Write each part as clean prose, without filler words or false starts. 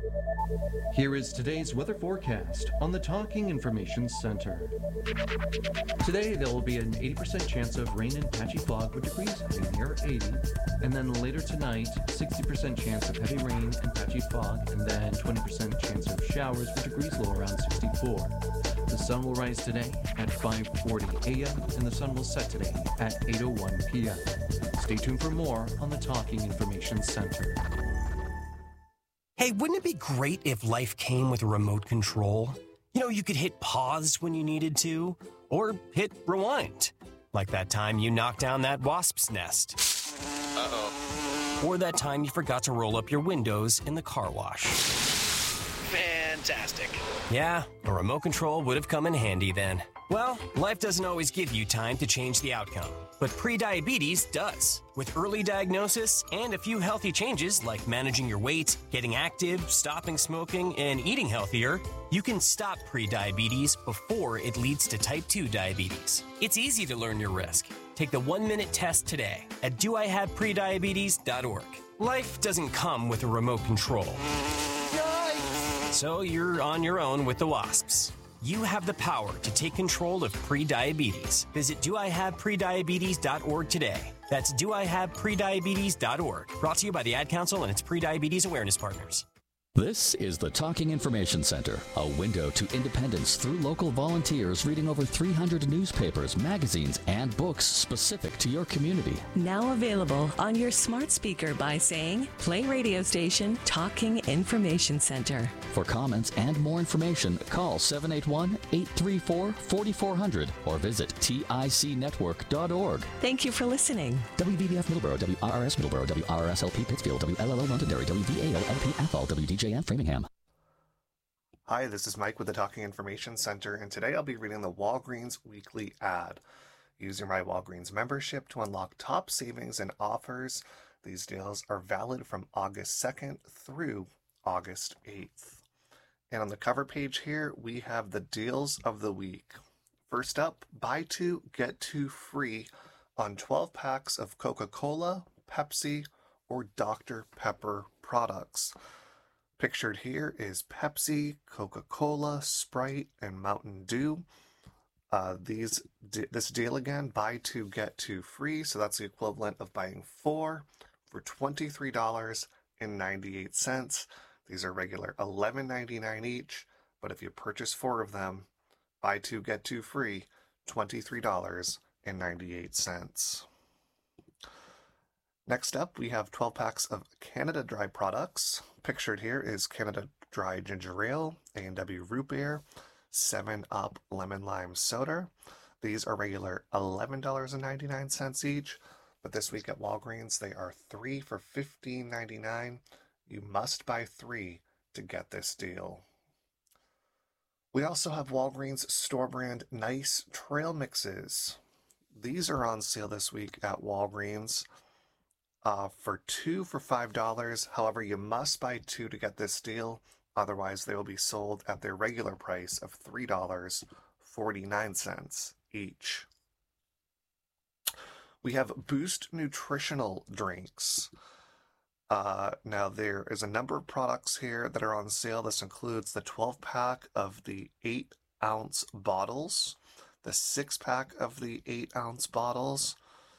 Here is today's weather forecast on the Talking Information Center. Today there will be an 80% chance of rain and patchy fog with degrees high near 80. And then later tonight, 60% chance of heavy rain and patchy fog, and then 20% chance of showers with degrees low around 64. The sun will rise today at 5:40 a.m. and the sun will set today at 8:01 p.m. Stay tuned for more on the Talking Information Center. Hey, wouldn't it be great if life came with a remote control? You know, you could hit pause when you needed to, or hit rewind. Like that time you knocked down that wasp's nest. Uh-oh. Or that time you forgot to roll up your windows in the car wash. Fantastic. Yeah, a remote control would have come in handy then. Well, life doesn't always give you time to change the outcome, but prediabetes does. With early diagnosis and a few healthy changes like managing your weight, getting active, stopping smoking, and eating healthier, you can stop prediabetes before it leads to type 2 diabetes. It's easy to learn your risk. Take the 1-minute test today at doihaveprediabetes.org. Life doesn't come with a remote control. So you're on your own with the wasps. You have the power to take control of prediabetes. Visit doihaveprediabetes.org today. That's doihaveprediabetes.org. Brought to you by the Ad Council and its Prediabetes Awareness Partners. This is the Talking Information Center, a window to independence through local volunteers reading over 300 newspapers, magazines, and books specific to your community. Now available on your smart speaker by saying, play radio station Talking Information Center. For comments and more information, call 781-834-4400 or visit ticnetwork.org. Thank you for listening. WVBF Middleborough, WRRS Middleborough, WRSLP Pittsfield, WLLO Londonderry, WVALLP Athol, WDJM Framingham. Hi, this is Mike with the Talking Information Center, and today I'll be reading the Walgreens Weekly Ad. Use your My Walgreens membership to unlock top savings and offers. These deals are valid from August 2nd through August 8th. And on the cover page here, we have the deals of the week. First up, buy 2, get 2 free on 12 packs of Coca-Cola, Pepsi, or Dr. Pepper products. Pictured here is Pepsi, Coca-Cola, Sprite, and Mountain Dew. This deal again, buy 2, get 2 free. So that's the equivalent of buying 4 for $23.98. These are regular $11.99 each, but if you purchase 4 of them, buy 2, get 2 free, $23.98. Next up, we have 12 packs of Canada Dry products. Pictured here is Canada Dry Ginger Ale, A&W Root Beer, 7-Up Lemon Lime Soda. These are regular $11.99 each, but this week at Walgreens, they are 3 for $15.99. You must buy 3 to get this deal. We also have Walgreens store brand Nice Trail Mixes. These are on sale this week at Walgreens. For 2 for $5. However, you must buy 2 to get this deal. Otherwise, they will be sold at their regular price of $3.49 each. We have Boost nutritional drinks. Now, there is a number of products here that are on sale. This includes the 12-pack of the 8-ounce bottles, the 6-pack of the 8-ounce bottles.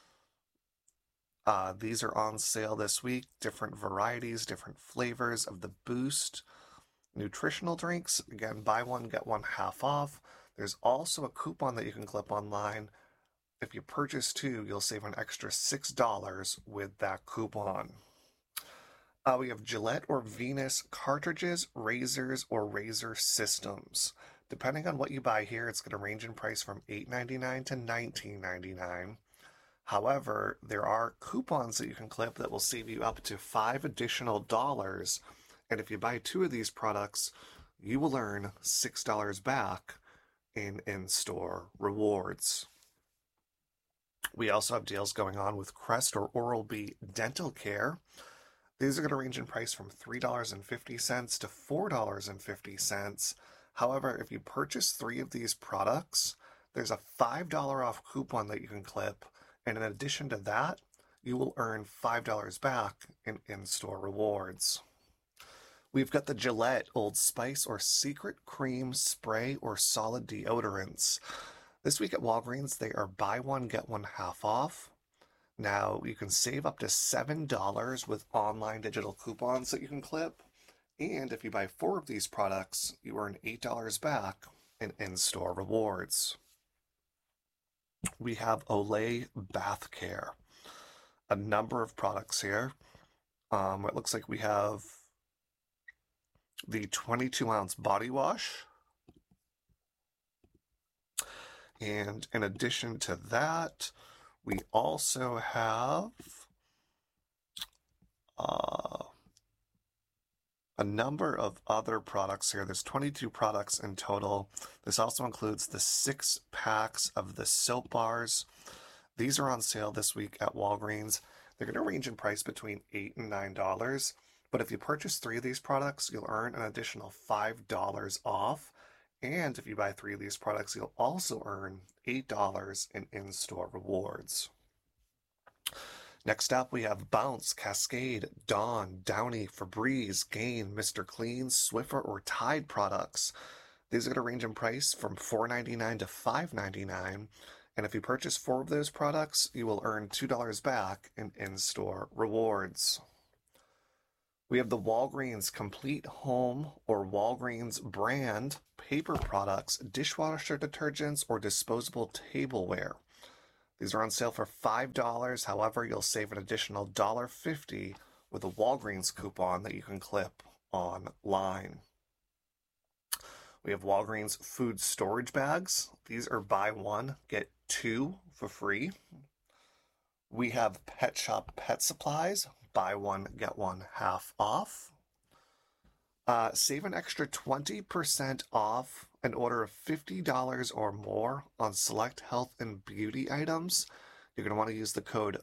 These are on sale this week. Different varieties, different flavors of the Boost nutritional drinks. Again, buy one, get one half off. There's also a coupon that you can clip online. If you purchase 2, you'll save an extra $6 with that coupon. We have Gillette or Venus cartridges, razors, or razor systems. Depending on what you buy here, it's going to range in price from $8.99 to $19.99. However, there are coupons that you can clip that will save you up to $5 additional. And if you buy 2 of these products, you will earn $6 back in in-store rewards. We also have deals going on with Crest or Oral-B Dental Care. These are going to range in price from $3.50 to $4.50. However, if you purchase 3 of these products, there's a $5 off coupon that you can clip. And in addition to that, you will earn $5 back in in-store rewards. We've got the Gillette Old Spice or Secret Cream Spray or Solid Deodorants. This week at Walgreens, they are buy one, get one half off. Now, you can save up to $7 with online digital coupons that you can clip. And if you buy 4 of these products, you earn $8 back in in-store rewards. We have Olay Bath Care. A number of products here. It looks like we have the 22-ounce body wash. And in addition to that, we also have a number of other products here. There's 22 products in total. This also includes the 6 packs of the soap bars. These are on sale this week at Walgreens. They're going to range in price between $8 and $9. But if you purchase 3 of these products, you'll earn an additional $5 off. And if you buy 3 of these products, you'll also earn $8 in in-store rewards. Next up, we have Bounce, Cascade, Dawn, Downy, Febreze, Gain, Mr. Clean, Swiffer, or Tide products. These are going to range in price from $4.99 to $5.99. And if you purchase 4 of those products, you will earn $2 back in in-store rewards. We have the Walgreens Complete Home or Walgreens brand paper products, dishwasher detergents, or disposable tableware. These are on sale for $5. However, you'll save an additional $1.50 with a Walgreens coupon that you can clip online. We have Walgreens food storage bags. These are buy 1, get 2 for free. We have Pet Shop pet supplies. Buy 1, get 1 half off. Save an extra 20% off an order of $50 or more on select health and beauty items. You're going to want to use the code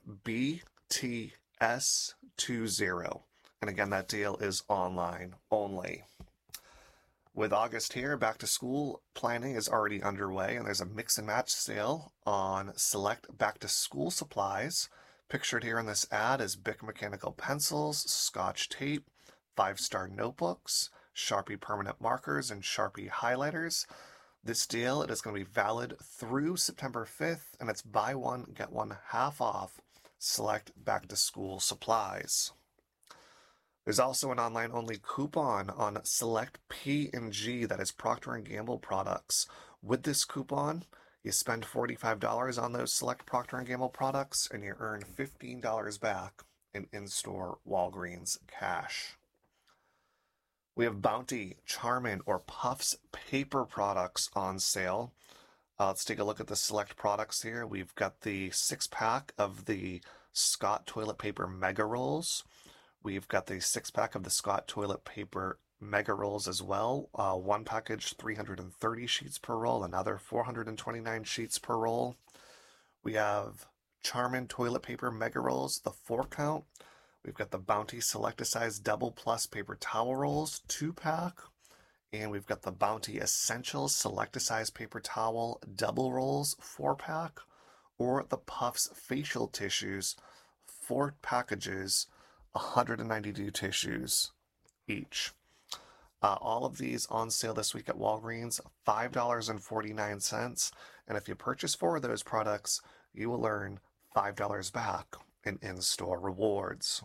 BTS20. And again, that deal is online only. With August here, back to school planning is already underway, and there's a mix and match sale on select back to school supplies. Pictured here in this ad is Bic mechanical pencils, Scotch tape, 5-star notebooks, Sharpie permanent markers, and Sharpie highlighters. This deal, it is going to be valid through September 5th, and it's buy 1, get 1 half off select back to school supplies. There's also an online-only coupon on select P&G, that is Procter & Gamble products. With this coupon, you spend $45 on those select Procter & Gamble products, and you earn $15 back in in-store Walgreens cash. We have Bounty, Charmin, or Puffs paper products on sale. Let's take a look at the select products here. We've got the 6-pack of the Scott toilet paper mega rolls. We've got the 6-pack of the Scott toilet paper mega rolls as well. One package, 330 sheets per roll, another 429 sheets per roll. We have Charmin toilet paper mega rolls, the 4-count. We've got the Bounty Select-A-Size Double Plus paper towel rolls, 2-pack. And we've got the Bounty Essentials Select-A-Size paper towel double rolls, 4-pack. Or the Puffs facial tissues, 4 packages, 192 tissues each. All of these on sale this week at Walgreens, $5.49. And if you purchase 4 of those products, you will earn $5 back in in-store rewards.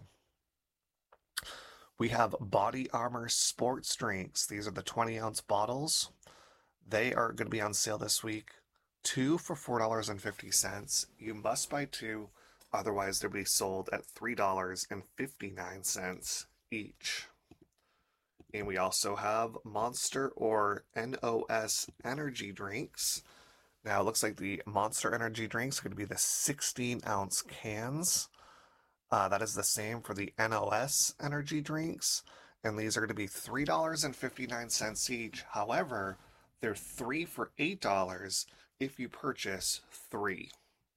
We have Body Armor sports drinks. These are the 20-ounce bottles. They are going to be on sale this week. 2 for $4.50. You must buy 2, otherwise they'll be sold at $3.59 each. And we also have Monster or NOS energy drinks. Now, it looks like the Monster energy drinks are going to be the 16-ounce cans. That is the same for the NOS energy drinks. And these are going to be $3.59 each. However, they're 3 for $8 if you purchase 3.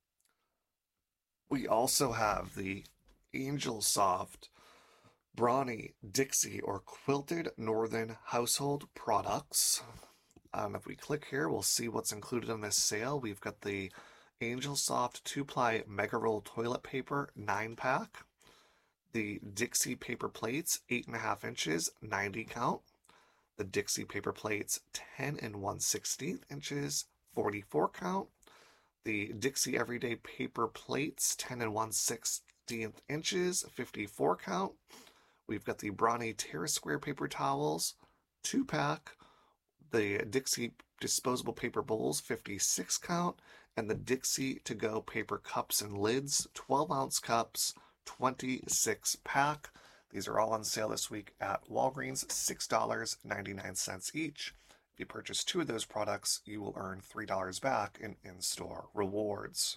We also have the Angel Soft Brawny Dixie or Quilted Northern Household Products. If we click here, we'll see what's included in this sale. We've got the Angel Soft 2-ply Mega Roll Toilet Paper 9-pack, The Dixie paper plates, 8.5 inches, 90 count. The Dixie paper plates, 10 and 1/16 inches, 44 count. The Dixie Everyday paper plates, 10 and 1/16 inches, 54 count. We've got the Brawny Terrace Square paper towels, 2-pack. The Dixie disposable paper bowls, 56 count. And the Dixie To Go paper cups and lids, 12-ounce cups, 26-pack. These are all on sale this week at Walgreens, $6.99 each. If you purchase 2 of those products, you will earn $3 back in in-store rewards.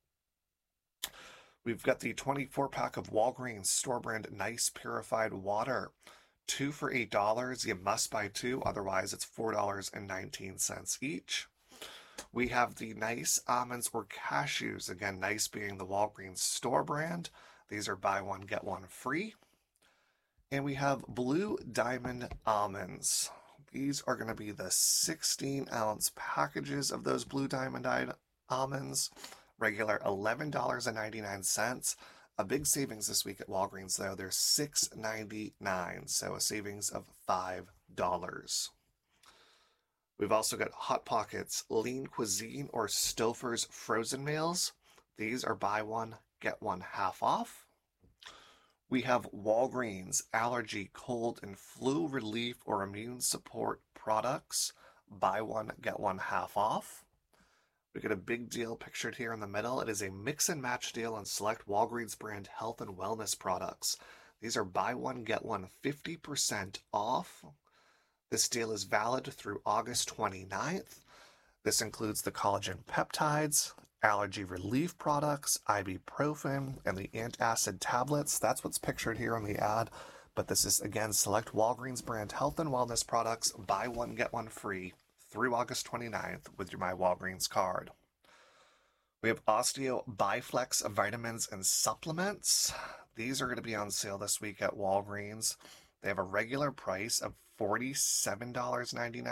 We've got the 24-pack of Walgreens store brand Nice Purified Water. 2 for $8. You must buy 2, otherwise it's $4.19 each. We have the Nice Almonds or Cashews. Again, Nice being the Walgreens store brand. These are buy one, get one free. And we have Blue Diamond Almonds. These are going to be the 16-ounce packages of those Blue Diamond almonds. Regular $11.99. A big savings this week at Walgreens, though. They're $6.99, so a savings of $5. We've also got Hot Pockets, Lean Cuisine, or Stouffer's frozen meals. These are buy one, get one half off. We have Walgreens Allergy, Cold, and Flu Relief or Immune Support products. Buy one, get one half off. We get a big deal pictured here in the middle. It is a mix and match deal on select Walgreens brand health and wellness products. These are buy one, get one 50% off. This deal is valid through August 29th. This includes the collagen peptides, allergy relief products, ibuprofen, and the antacid tablets. That's what's pictured here on the ad. But this is, again, select Walgreens brand health and wellness products. Buy one, get one free through August 29th with your My Walgreens card. We have Osteo Biflex vitamins and supplements. These are going to be on sale this week at Walgreens. They have a regular price of $47.99,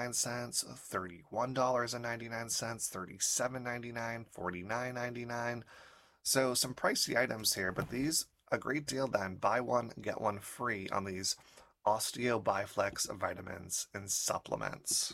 $31.99, $37.99, $49.99. So some pricey items here, but these, a great deal then. Buy one, get one free on these Osteo Biflex vitamins and supplements.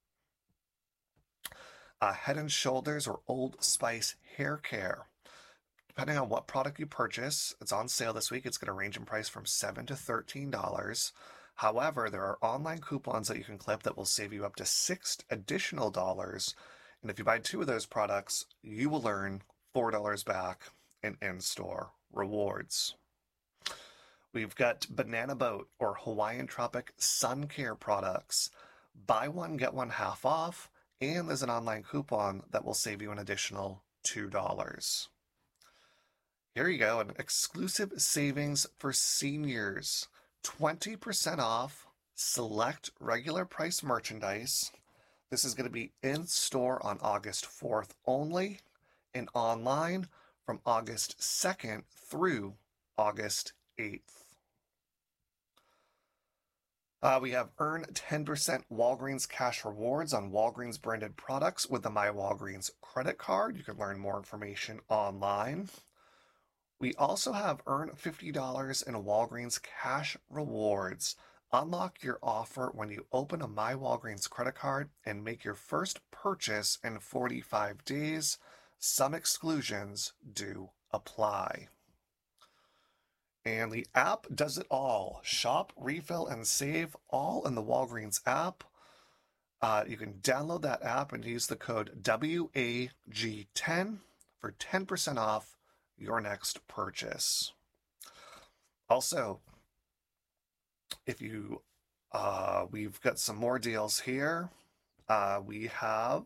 Head and Shoulders or Old Spice hair care. Depending on what product you purchase, it's on sale this week. It's going to range in price from $7 to $13. However, there are online coupons that you can clip that will save you up to $6 additional dollars. And if you buy 2 of those products, you will earn $4 back in in-store rewards. We've got Banana Boat or Hawaiian Tropic sun care products. Buy one, get one half off. And there's an online coupon that will save you an additional $2. Here you go, an exclusive savings for seniors. 20% off select regular price merchandise. This is going to be in store on August 4th only and online from August 2nd through August 8th. We have earn 10% Walgreens cash rewards on Walgreens branded products with the My Walgreens credit card. You can learn more information online. We also have earn $50 in Walgreens cash rewards. Unlock your offer when you open a My Walgreens credit card and make your first purchase in 45 days. Some exclusions do apply. And the app does it all. Shop, refill, and save all in the Walgreens app. You can download that app and use the code WAG10 for 10% off your next purchase. Also, if you, we've got some more deals here. We have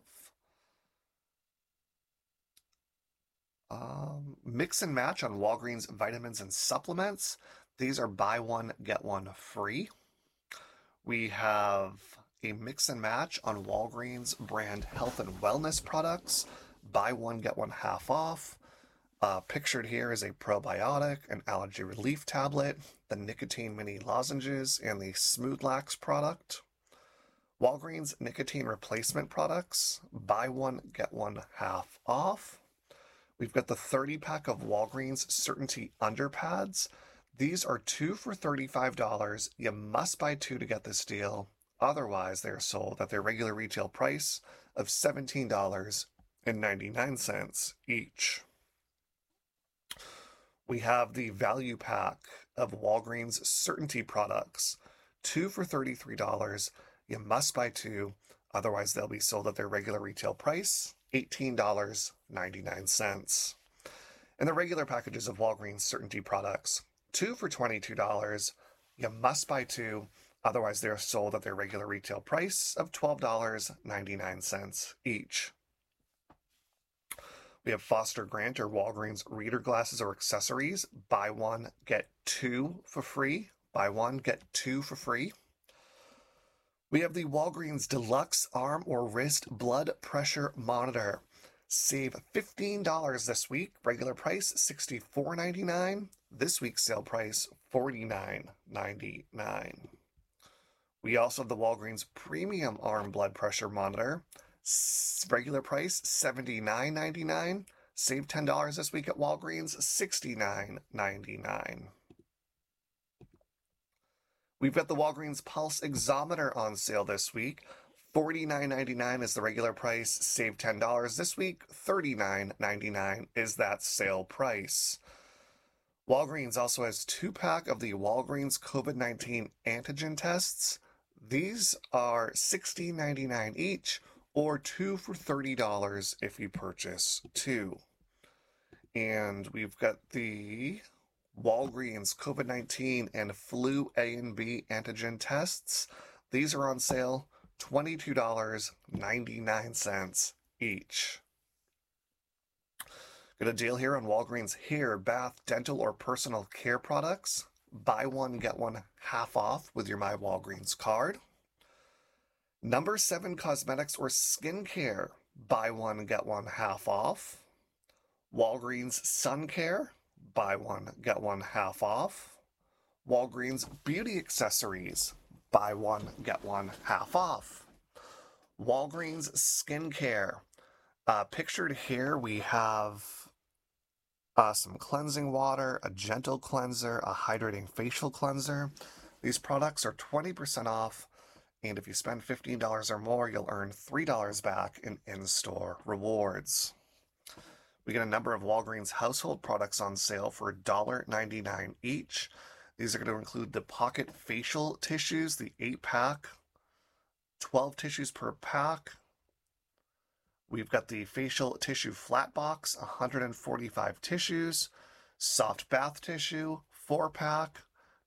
mix and match on Walgreens vitamins and supplements. These are buy one, get one free. We have a mix and match on Walgreens brand health and wellness products. Buy one, get one half off. Pictured here is a probiotic, an allergy relief tablet, the nicotine mini lozenges, and the Smooth Lax product. Walgreens nicotine replacement products. Buy one, get one half off. We've got the 30-pack of Walgreens Certainty underpads. These are 2 for $35. You must buy 2 to get this deal. Otherwise, they're sold at their regular retail price of $17.99 each. We have the value pack of Walgreens Certainty products, 2 for $33. You must buy 2, otherwise they'll be sold at their regular retail price, $18.99. And the regular packages of Walgreens Certainty products, 2 for $22. You must buy 2, otherwise they're sold at their regular retail price of $12.99 each. We have Foster Grant or Walgreens reader glasses or accessories. Buy 1, get 2 for free. Buy 1, get 2 for free. We have the Walgreens Deluxe Arm or Wrist Blood Pressure Monitor. Save $15 this week. Regular price $64.99. This week's sale price $49.99. We also have the Walgreens Premium Arm Blood Pressure Monitor. Regular price $79.99. Save $10 this week at Walgreens, $69.99. We've got the Walgreens Pulse Oximeter on sale this week. $49.99 is the regular price. Save $10 this week. $39.99 is that sale price. Walgreens also has 2-pack of the Walgreens COVID-19 antigen tests. These are $16.99 each, or 2 for $30 if you purchase 2. And we've got the Walgreens COVID-19 and flu A and B antigen tests. These are on sale, $22.99 each. Got a deal here on Walgreens hair, bath, dental, or personal care products. Buy 1, get 1 half off with your My Walgreens card. Number 7 cosmetics or skincare. Buy 1, get 1 half off. Walgreens Sun Care. Buy 1, get 1 half off. Walgreens Beauty Accessories. Buy 1, get 1 half off. Walgreens Skincare. Pictured here we have some cleansing water, a gentle cleanser, a hydrating facial cleanser. These products are 20% off, and if you spend $15 or more, you'll earn $3 back in in-store rewards. We get a number of Walgreens household products on sale for $1.99 each. These are going to include the Pocket Facial Tissues, the 8-pack, 12 tissues per pack. We've got the Facial Tissue Flat Box, 145 tissues. Soft Bath Tissue, 4-pack,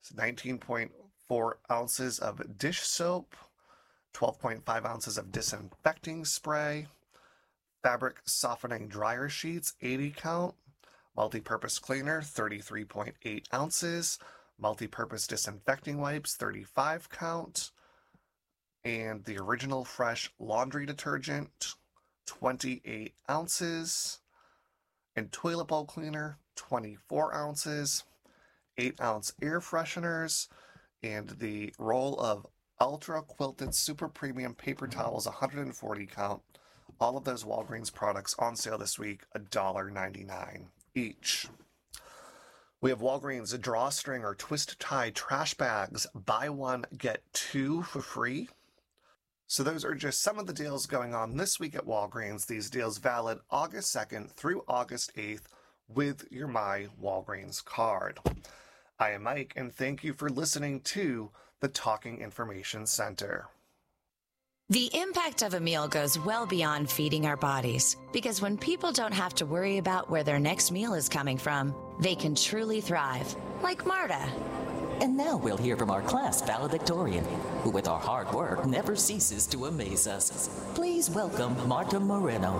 19.4 ounces of dish soap, 12.5 ounces of disinfecting spray, fabric softening dryer sheets, 80 count, multi-purpose cleaner, 33.8 ounces, multi-purpose disinfecting wipes, 35 count, and the Original Fresh laundry detergent, 28 ounces, and toilet bowl cleaner, 24 ounces, 8-ounce air fresheners, and the roll of Ultra Quilted Super Premium paper towels, 140 count. All of those Walgreens products on sale this week, $1.99 each. We have Walgreens drawstring or twist tie trash bags. Buy 1, get 2 for free. So those are just some of the deals going on this week at Walgreens. These deals valid August 2nd through August 8th with your My Walgreens card. I am Mike, and thank you for listening to the Talking Information Center. The impact of a meal goes well beyond feeding our bodies, because when people don't have to worry about where their next meal is coming from, they can truly thrive, like Marta. And now we'll hear from our class valedictorian, who with our hard work never ceases to amaze us. Please welcome Marta Moreno.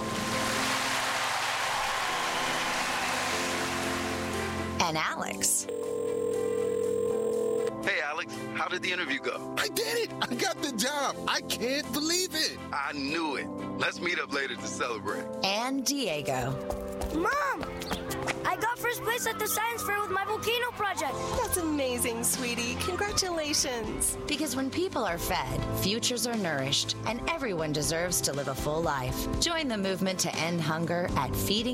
And Alex. Hey, Alex, how did the interview go? I did it! I got the job! I can't believe it! I knew it. Let's meet up later to celebrate. And Diego. Mom! I got first place at the science fair with my volcano project. That's amazing, sweetie. Congratulations. Because when people are fed, futures are nourished, and everyone deserves to live a full life. Join the movement to end hunger at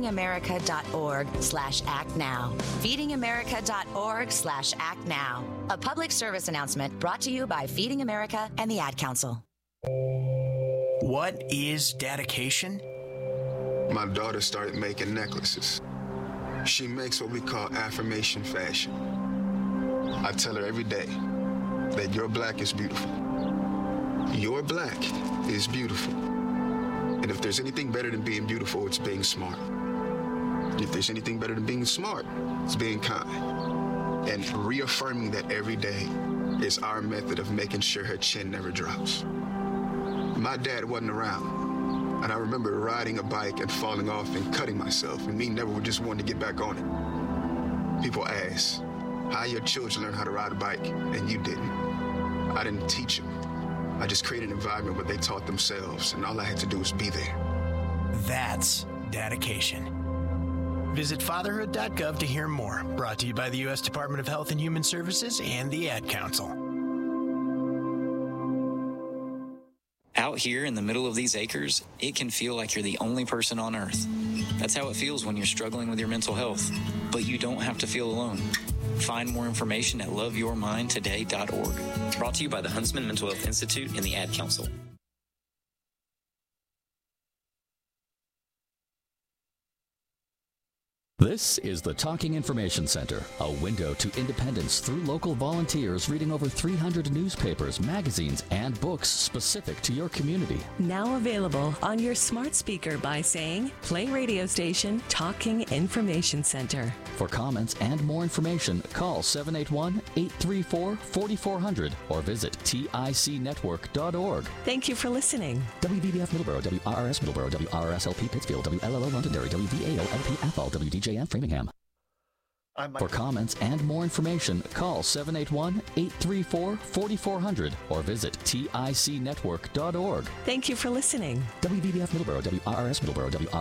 feedingamerica.org/actnow. feedingamerica.org/actnow. A public service announcement brought to you by Feeding America and the Ad Council. What is dedication? My daughter started making necklaces. She makes what we call affirmation fashion. I tell her every day that your black is beautiful. Your black is beautiful. And if there's anything better than being beautiful, it's being smart. If there's anything better than being smart, it's being kind. And reaffirming that every day is our method of making sure her chin never drops. My dad wasn't around. And I remember riding a bike and falling off and cutting myself, and me never just wanting to get back on it. People ask, how your children learn how to ride a bike, and you didn't. I didn't teach them. I just created an environment where they taught themselves, and all I had to do was be there. That's dedication. Visit fatherhood.gov to hear more. Brought to you by the U.S. Department of Health and Human Services and the Ad Council. Out here in the middle of these acres, it can feel like you're the only person on earth. That's how it feels when you're struggling with your mental health. But you don't have to feel alone. Find more information at loveyourmindtoday.org. Brought to you by the Huntsman Mental Health Institute and the Ad Council. This is the Talking Information Center, a window to independence through local volunteers reading over 300 newspapers, magazines, and books specific to your community. Now available on your smart speaker by saying, play radio station Talking Information Center. For comments and more information, call 781-834-4400 or visit ticnetwork.org. Thank you for listening. WVBF Middleborough, WRRS Middleborough, WRSLP Pittsfield, WLLO Londonderry, WVAO-LP Athol, WDJN Framingham. For comments and more information, call 781-834-4400 or visit ticnetwork.org. Thank you for listening. WVBF Middleborough, WRRS Middleborough,